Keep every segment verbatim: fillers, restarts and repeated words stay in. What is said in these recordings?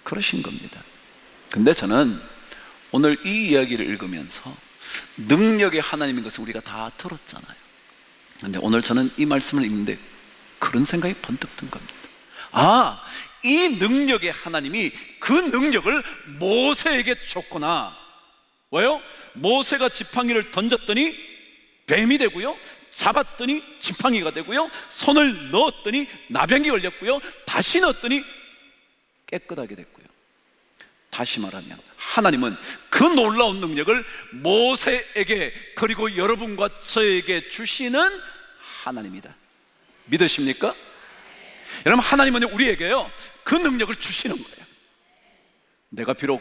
그러신 겁니다. 근데 저는 오늘 이 이야기를 읽으면서 능력의 하나님인 것을 우리가 다 들었잖아요. 근데 오늘 저는 이 말씀을 읽는데 그런 생각이 번뜩 든 겁니다. 아, 이 능력의 하나님이 그 능력을 모세에게 줬구나. 왜요? 모세가 지팡이를 던졌더니 뱀이 되고요, 잡았더니 지팡이가 되고요, 손을 넣었더니 나병이 걸렸고요, 다시 넣었더니 깨끗하게 됐고요. 다시 말하면 하나님은 그 놀라운 능력을 모세에게 그리고 여러분과 저에게 주시는 하나님이다. 믿으십니까? 여러분, 하나님은 우리에게요 그 능력을 주시는 거예요. 내가 비록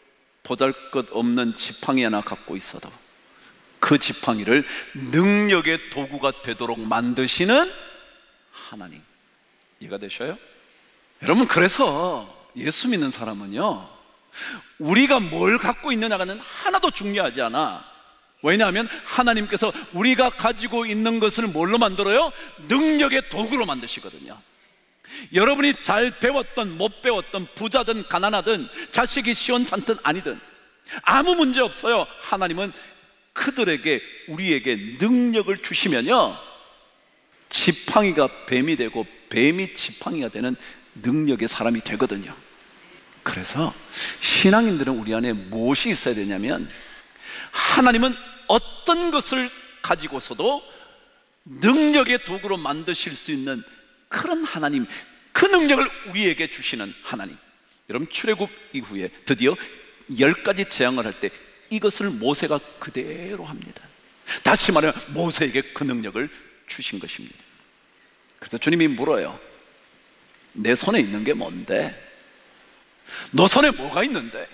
보잘것없는 지팡이 하나 갖고 있어도 그 지팡이를 능력의 도구가 되도록 만드시는 하나님. 이해가 되셔요? 여러분, 그래서 예수 믿는 사람은요, 우리가 뭘 갖고 있느냐가는 하나도 중요하지 않아. 왜냐하면 하나님께서 우리가 가지고 있는 것을 뭘로 만들어요? 능력의 도구로 만드시거든요. 여러분이 잘 배웠던 못 배웠던, 부자든 가난하든, 자식이 시원찮든 아니든 아무 문제 없어요. 하나님은 그들에게, 우리에게 능력을 주시면요, 지팡이가 뱀이 되고 뱀이 지팡이가 되는 능력의 사람이 되거든요. 그래서 신앙인들은 우리 안에 무엇이 있어야 되냐면, 하나님은 어떤 것을 가지고서도 능력의 도구로 만드실 수 있는 그런 하나님, 그 능력을 우리에게 주시는 하나님. 여러분, 출애굽 이후에 드디어 열 가지 재앙을 할 때 이것을 모세가 그대로 합니다. 다시 말하면 모세에게 그 능력을 주신 것입니다. 그래서 주님이 물어요. 내 손에 있는 게 뭔데? 너 손에 뭐가 있는데?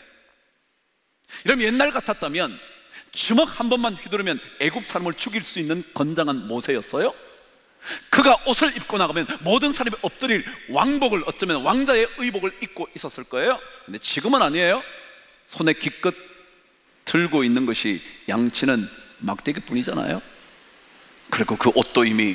이러면 옛날 같았다면 주먹 한 번만 휘두르면 애굽 사람을 죽일 수 있는 건장한 모세였어요. 그가 옷을 입고 나가면 모든 사람이 엎드릴 왕복을, 어쩌면 왕자의 의복을 입고 있었을 거예요. 근데 지금은 아니에요. 손에 기껏 들고 있는 것이 양치는 막대기뿐이잖아요. 그리고 그 옷도 이미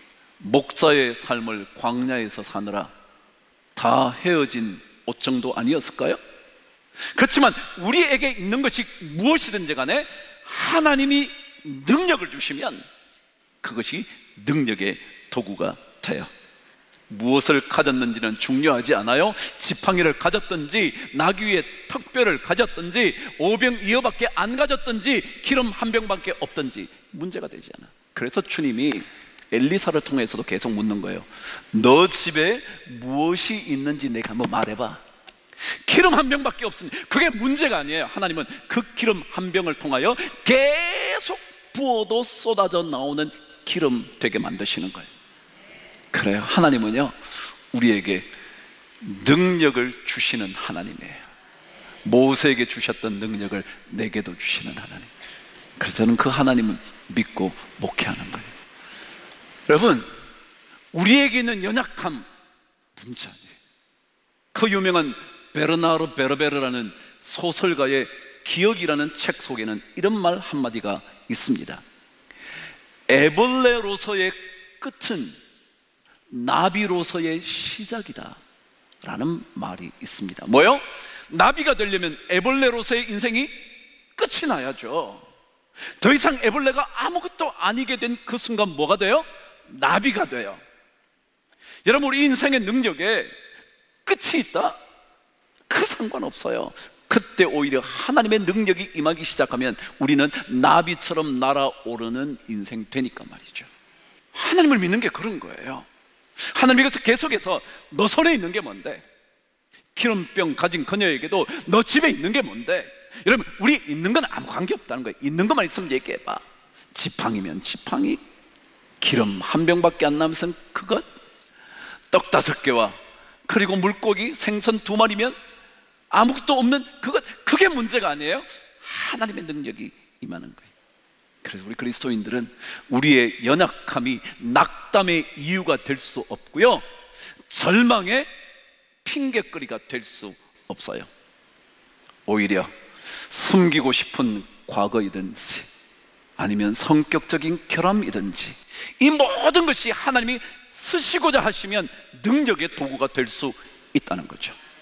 목자의 삶을 광야에서 사느라 다 헤어진 옷 정도 아니었을까요? 그렇지만 우리에게 있는 것이 무엇이든지 간에 하나님이 능력을 주시면 그것이 능력의 도구가 돼요. 무엇을 가졌는지는 중요하지 않아요. 지팡이를 가졌든지, 나귀 위에 턱뼈를 가졌든지, 오병 이어밖에 안 가졌든지, 기름 한 병밖에 없든지 문제가 되지 않아. 그래서 주님이 엘리사를 통해서도 계속 묻는 거예요. 너 집에 무엇이 있는지 내가 한번 말해봐. 기름 한 병밖에 없으니 그게 문제가 아니에요. 하나님은 그 기름 한 병을 통하여 계속 부어도 쏟아져 나오는 기름 되게 만드시는 거예요. 그래요. 하나님은요, 우리에게 능력을 주시는 하나님이에요. 모세에게 주셨던 능력을 내게도 주시는 하나님. 그래서 저는 그 하나님을 믿고 목회하는 거예요. 여러분, 우리에게 있는 연약함 문제 아니에요. 그 유명한 베르나르 베르베르라는 소설가의 기억이라는 책 속에는 이런 말 한마디가 있습니다. 애벌레로서의 끝은 나비로서의 시작이다 라는 말이 있습니다. 뭐요? 나비가 되려면 애벌레로서의 인생이 끝이 나야죠. 더 이상 애벌레가 아무것도 아니게 된 그 순간 뭐가 돼요? 나비가 돼요. 여러분, 우리 인생의 능력에 끝이 있다? 그 상관없어요. 그때 오히려 하나님의 능력이 임하기 시작하면 우리는 나비처럼 날아오르는 인생 되니까 말이죠. 하나님을 믿는 게 그런 거예요. 하나님께서 계속해서 너 손에 있는 게 뭔데? 기름병 가진 그녀에게도 너 집에 있는 게 뭔데? 여러분, 우리 있는 건 아무 관계 없다는 거예요. 있는 것만 있으면 얘기해봐. 지팡이면 지팡이, 기름 한 병밖에 안 남으면 그것, 떡 다섯 개와 그리고 물고기 생선 두 마리면 아무것도 없는 그것, 그게 문제가 아니에요. 하나님의 능력이 임하는 거예요. 그래서 우리 그리스도인들은 우리의 연약함이 낙담의 이유가 될 수 없고요, 절망의 핑계거리가 될 수 없어요. 오히려 숨기고 싶은 과거이든지 아니면 성격적인 결함이든지 이 모든 것이 하나님이 쓰시고자 하시면 능력의 도구가 될 수 있다는 거죠.